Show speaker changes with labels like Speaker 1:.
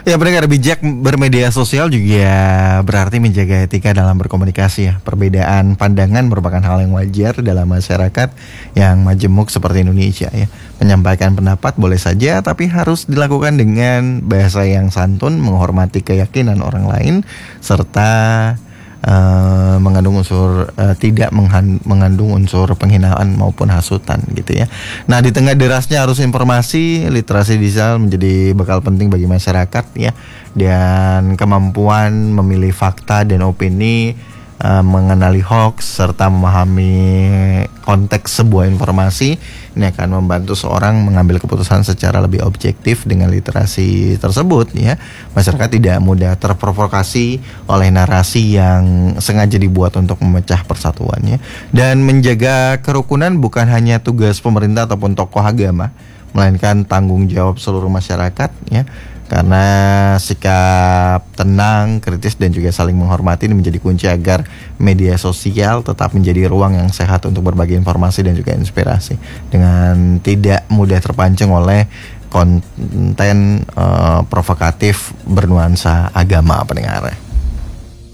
Speaker 1: Ya, pendengar bijak bermedia sosial juga berarti menjaga etika dalam berkomunikasi ya. Perbedaan pandangan merupakan hal yang wajar dalam masyarakat yang majemuk seperti Indonesia ya. Menyampaikan pendapat boleh saja, tapi harus dilakukan dengan bahasa yang santun, menghormati keyakinan orang lain, serta mengandung unsur tidak mengandung unsur penghinaan maupun hasutan gitu ya. Nah, di tengah derasnya arus informasi, literasi digital menjadi bekal penting bagi masyarakat ya, dan kemampuan memilih fakta dan opini, mengenali hoax serta memahami konteks sebuah informasi ini akan membantu seorang mengambil keputusan secara lebih objektif. Dengan literasi tersebut ya, masyarakat tidak mudah terprovokasi oleh narasi yang sengaja dibuat untuk memecah persatuannya. Dan menjaga kerukunan bukan hanya tugas pemerintah ataupun tokoh agama, melainkan tanggung jawab seluruh masyarakat ya. Karena sikap tenang, kritis dan juga saling menghormati ini menjadi kunci agar media sosial tetap menjadi ruang yang sehat untuk berbagi informasi dan juga inspirasi, dengan tidak mudah terpancing oleh konten provokatif bernuansa agama pendengar.